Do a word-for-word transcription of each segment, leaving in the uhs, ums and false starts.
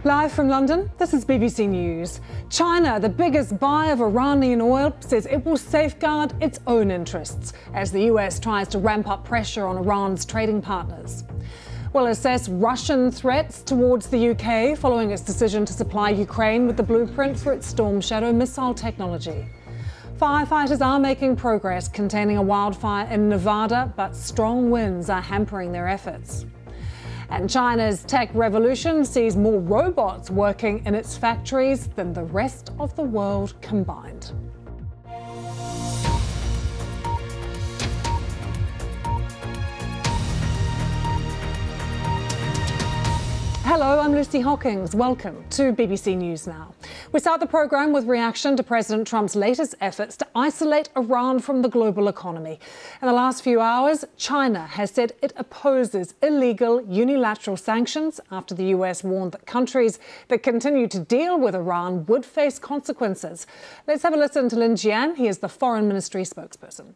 Live from London, this is B B C News. China, the biggest buyer of Iranian oil, says it will safeguard its own interests as the U S tries to ramp up pressure on Iran's trading partners. We'll assess Russian threats towards the U K following its decision to supply Ukraine with the blueprint for its Storm Shadow missile technology. Firefighters are making progress containing a wildfire in Nevada, but strong winds are hampering their efforts. And China's tech revolution sees more robots working in its factories than the rest of the world combined. Hello, I'm Lucy Hockings. Welcome to B B C News Now. We start the programme with reaction to President Trump's latest efforts to isolate Iran from the global economy. In the last few hours, China has said it opposes illegal unilateral sanctions after the U S warned that countries that continue to deal with Iran would face consequences. Let's have a listen to Lin Jian. He is the Foreign Ministry spokesperson.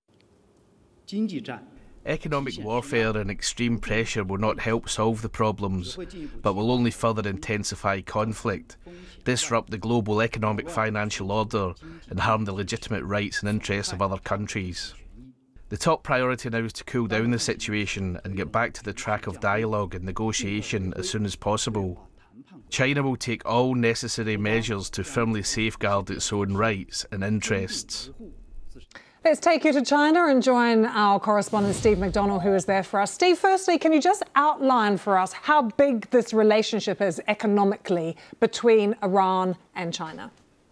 Economic warfare and extreme pressure will not help solve the problems, but will only further intensify conflict, disrupt the global economic financial order, and harm the legitimate rights and interests of other countries. The top priority now is to cool down the situation and get back to the track of dialogue and negotiation as soon as possible. China will take all necessary measures to firmly safeguard its own rights and interests. Let's take you to China and join our correspondent Steve McDonnell, who is there for us. Steve, firstly, can you just outline for us how big this relationship is economically between Iran and China?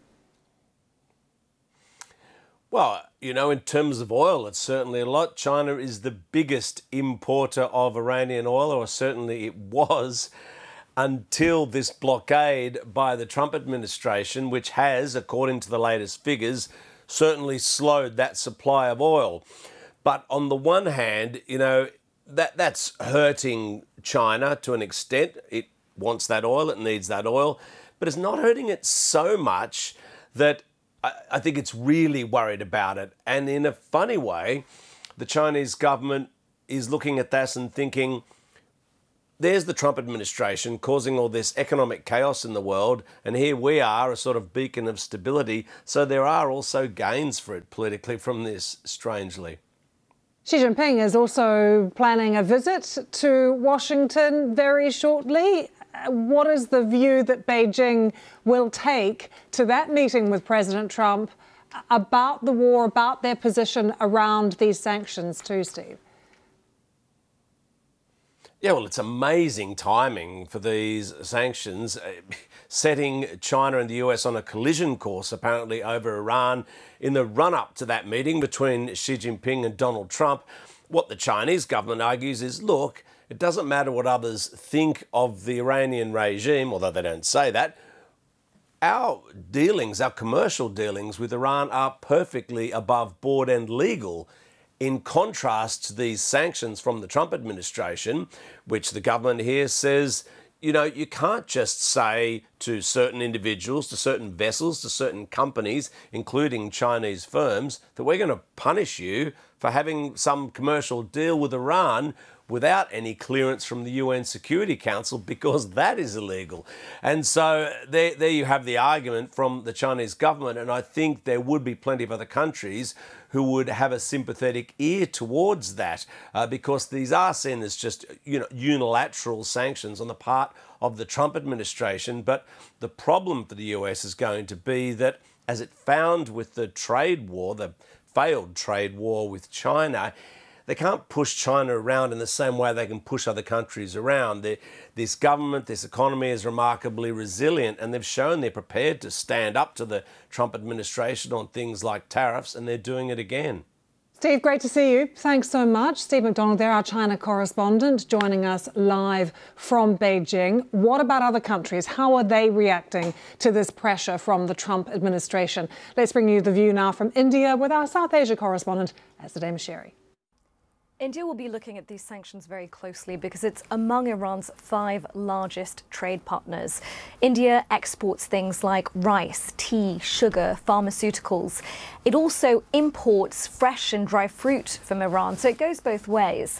Well, you know, in terms of oil, it's certainly a lot. China is the biggest importer of Iranian oil, or certainly it was, until this blockade by the Trump administration, which has, according to the latest figures, certainly slowed that supply of oil. But on the one hand, you know, that that's hurting China to an extent. It wants that oil, it needs that oil, but it's not hurting it so much that I, I think it's really worried about it. And in a funny way, the Chinese government is looking at this and thinking, there's the Trump administration causing all this economic chaos in the world, and here we are, a sort of beacon of stability. So there are also gains for it politically from this, strangely. Xi Jinping is also planning a visit to Washington very shortly. What is the view that Beijing will take to that meeting with President Trump about the war, about their position around these sanctions too, Steve? Yeah, well, it's amazing timing for these sanctions, uh, setting China and the U S on a collision course, apparently, over Iran in the run-up to that meeting between Xi Jinping and Donald Trump. What the Chinese government argues is, look, it doesn't matter what others think of the Iranian regime, although they don't say that. Our dealings, our commercial dealings with Iran are perfectly above board and legal, in contrast to these sanctions from the Trump administration, which the government here says, you know, you can't just say to certain individuals, to certain vessels, to certain companies, including Chinese firms, that we're going to punish you for having some commercial deal with Iran without any clearance from the U N Security Council, because that is illegal. And so there, there you have the argument from the Chinese government, and I think there would be plenty of other countries who would have a sympathetic ear towards that, uh, because these are seen as just, you know, unilateral sanctions on the part of the Trump administration. But the problem for the U S is going to be that, as it found with the trade war, the failed trade war with China, they can't push China around in the same way they can push other countries around. They're, this government, this economy is remarkably resilient, and they've shown they're prepared to stand up to the Trump administration on things like tariffs, and they're doing it again. Steve, great to see you. Thanks so much. Steve McDonnell there, our China correspondent, joining us live from Beijing. What about other countries? How are they reacting to this pressure from the Trump administration? Let's bring you the view now from India with our South Asia correspondent, Azadeh Moshiri. India will be looking at these sanctions very closely because it's among Iran's five largest trade partners. India exports things like rice, tea, sugar, pharmaceuticals. It also imports fresh and dry fruit from Iran, so it goes both ways.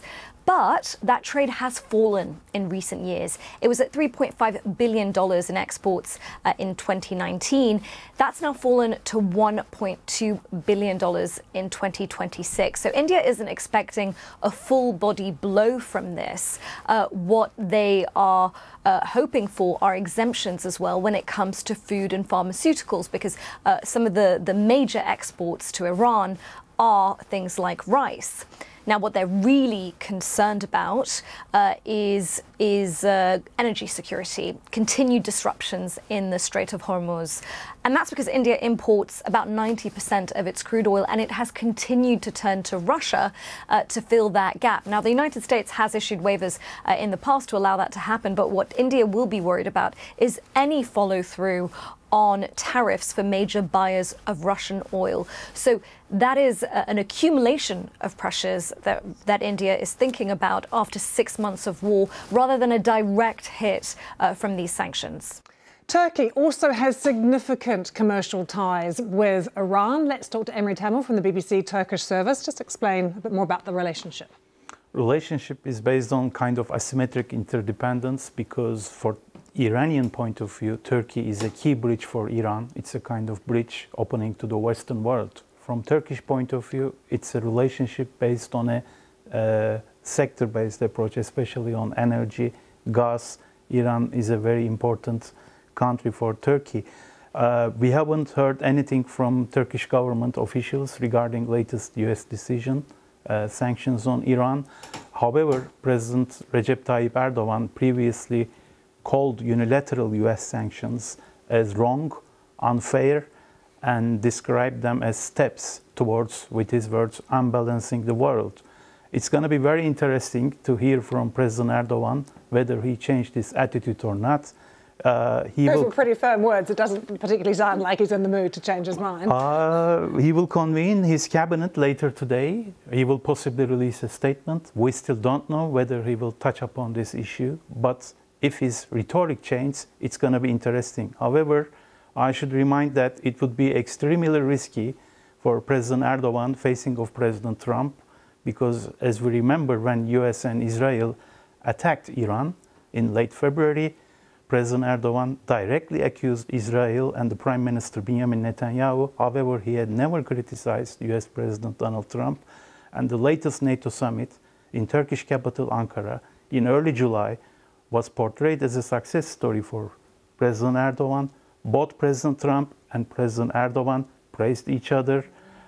But that trade has fallen in recent years. It was at three point five billion dollars in exports uh, in twenty nineteen. That's now fallen to one point two billion dollars in twenty twenty-six. So India isn't expecting a full body blow from this. Uh, what they are uh, hoping for are exemptions as well when it comes to food and pharmaceuticals, because uh, some of the, the major exports to Iran are things like rice. Now, what they're really concerned about uh, is, is uh, energy security, continued disruptions in the Strait of Hormuz. And that's because India imports about ninety percent of its crude oil, and it has continued to turn to Russia uh, to fill that gap. Now, the United States has issued waivers uh, in the past to allow that to happen, but what India will be worried about is any follow-through on tariffs for major buyers of Russian oil. So that is uh, an accumulation of pressures that, that India is thinking about after six months of war, rather than a direct hit uh, from these sanctions. Turkey also has significant commercial ties with Iran. Let's talk to Emre Tamil from the B B C Turkish service. Just explain a bit more about the relationship. Relationship is based on kind of asymmetric interdependence, because for Iranian point of view, Turkey is a key bridge for Iran. It's a kind of bridge opening to the Western world. From Turkish point of view, it's a relationship based on a uh, sector-based approach, especially on energy, gas. Iran is a very important country for Turkey. Uh, we haven't heard anything from Turkish government officials regarding latest U S decision, uh, sanctions on Iran. However, President Recep Tayyip Erdogan previously called unilateral U S sanctions as wrong, unfair, and described them as steps towards, with his words, unbalancing the world. It's going to be very interesting to hear from President Erdogan whether he changed his attitude or not. Uh, he Those will, are pretty firm words. It doesn't particularly sound like he's in the mood to change his mind. Uh, he will convene his cabinet later today. He will possibly release a statement. We still don't know whether he will touch upon this issue, but if his rhetoric changes, it's going to be interesting. However, I should remind that it would be extremely risky for President Erdogan facing off President Trump, because as we remember, when U S and Israel attacked Iran in late February, President Erdogan directly accused Israel and the Prime Minister Benjamin Netanyahu. However, he had never criticized U S President Donald Trump. And the latest NATO summit in Turkish capital Ankara in early July was portrayed as a success story for President Erdogan. Both President Trump and President Erdogan praised each other,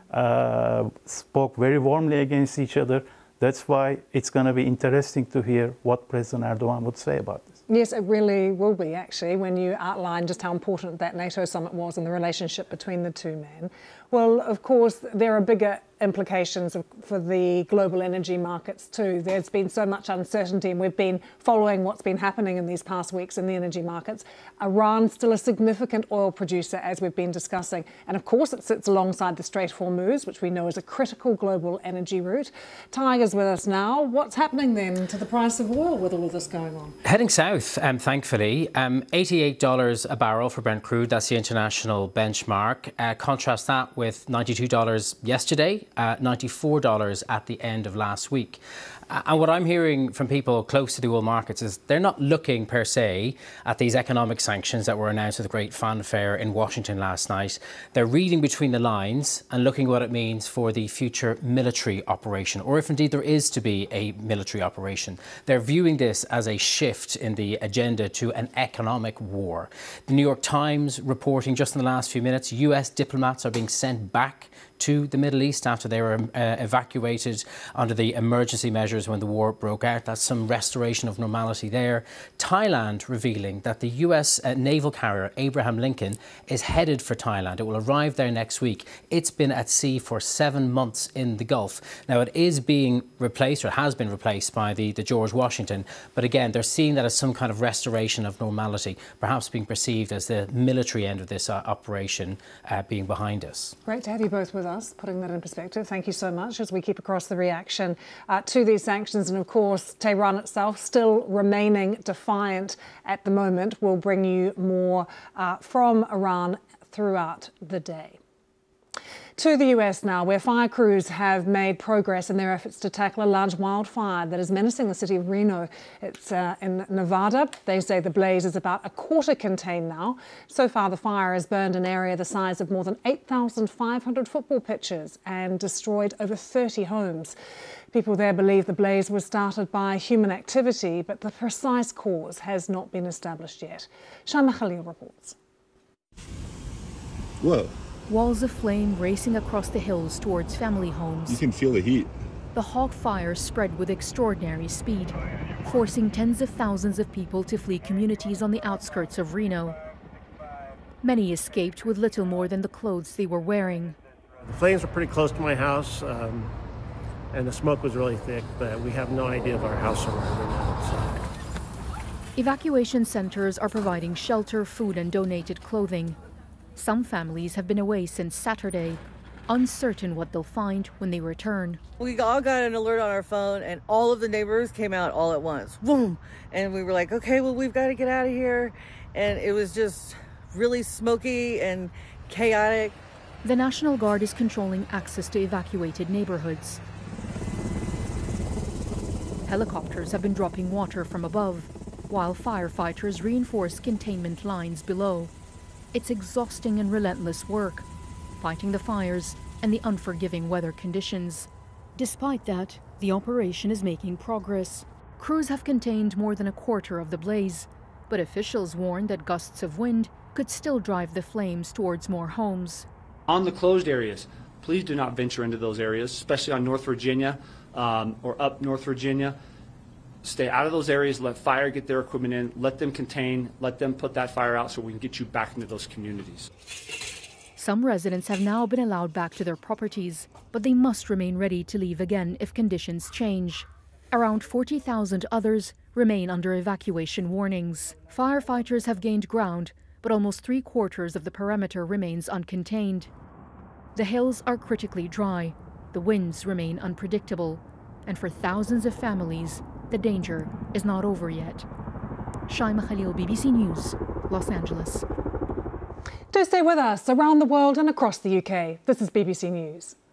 uh, spoke very warmly against each other. That's why it's going to be interesting to hear what President Erdogan would say about this. Yes, it really will be, actually, when you outline just how important that NATO summit was and the relationship between the two men. Well, of course, there are bigger implications for the global energy markets too. There's been so much uncertainty, and we've been following what's been happening in these past weeks in the energy markets. Iran's still a significant oil producer, as we've been discussing. And of course, it sits alongside the Strait of Hormuz, which we know is a critical global energy route. Tiger's with us now. What's happening then to the price of oil with all of this going on? Heading south, um, thankfully. Um, eighty-eight dollars a barrel for Brent crude. That's the international benchmark. Uh, contrast that with ninety-two dollars yesterday, uh, ninety-four dollars at the end of last week. Uh, and what I'm hearing from people close to the oil markets is they're not looking per se at these economic sanctions that were announced with a great fanfare in Washington last night. They're reading between the lines and looking what it means for the future military operation, or if indeed there is to be a military operation. They're viewing this as a shift in the agenda to an economic war. The New York Times reporting just in the last few minutes, U S diplomats are being sent back to the Middle East after they were uh, evacuated under the emergency measures when the war broke out. That's some restoration of normality there. Thailand revealing that the U S uh, naval carrier Abraham Lincoln is headed for Thailand. It will arrive there next week. It's been at sea for seven months in the Gulf. Now, it is being replaced, or has been replaced, by the, the George Washington. But again, they're seeing that as some kind of restoration of normality, perhaps being perceived as the military end of this uh, operation uh, being behind us. Great to have you both with us, putting that in perspective. Thank you so much as we keep across the reaction uh, to these sanctions. And of course, Tehran itself still remaining defiant at the moment. We'll bring you more uh, from Iran throughout the day. To the U S now, where fire crews have made progress in their efforts to tackle a large wildfire that is menacing the city of Reno. It's uh, in Nevada. They say the blaze is about a quarter contained now. So far, the fire has burned an area the size of more than eight thousand five hundred football pitches and destroyed over thirty homes. People there believe the blaze was started by human activity, but the precise cause has not been established yet. Shaima Khalil reports. Whoa. Walls of flame racing across the hills towards family homes. You can feel the heat. The hog fire spread with extraordinary speed, forcing tens of thousands of people to flee communities on the outskirts of Reno. Many escaped with little more than the clothes they were wearing. The flames were pretty close to my house, um, and the smoke was really thick, but we have no idea of our house surrounding now. So. Evacuation centers are providing shelter, food, and donated clothing. Some families have been away since Saturday, uncertain what they'll find when they return. We all got an alert on our phone, and all of the neighbors came out all at once. Boom! And we were like, okay, well, we've got to get out of here. And it was just really smoky and chaotic. The National Guard is controlling access to evacuated neighborhoods. Helicopters have been dropping water from above, while firefighters reinforce containment lines below. It's exhausting and relentless work, fighting the fires and the unforgiving weather conditions. Despite that, the operation is making progress. Crews have contained more than a quarter of the blaze, but officials warn that gusts of wind could still drive the flames towards more homes. On the closed areas, please do not venture into those areas, especially on North Virginia um, or up North Virginia. Stay out of those areas, let fire get their equipment in, let them contain, let them put that fire out so we can get you back into those communities. Some residents have now been allowed back to their properties, but they must remain ready to leave again if conditions change. Around forty thousand others remain under evacuation warnings. Firefighters have gained ground, but almost three quarters of the perimeter remains uncontained. The hills are critically dry, the winds remain unpredictable, and for thousands of families, the danger is not over yet. Shaima Khalil, B B C News, Los Angeles. Do stay with us around the world and across the U K. This is B B C News.